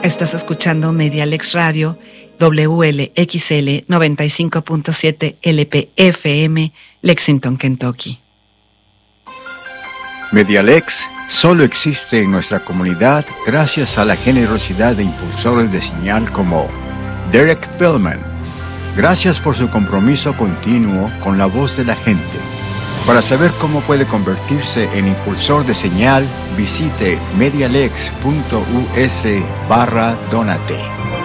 Estás escuchando Medialex Radio, WLXL 95.7 LPFM, Lexington, Kentucky. Medialex solo existe en nuestra comunidad gracias a la generosidad de impulsores de señal como Derek Feldman. Gracias por su compromiso continuo con la voz de la gente. Para saber cómo puede convertirse en impulsor de señal, visite medialex.us/donate.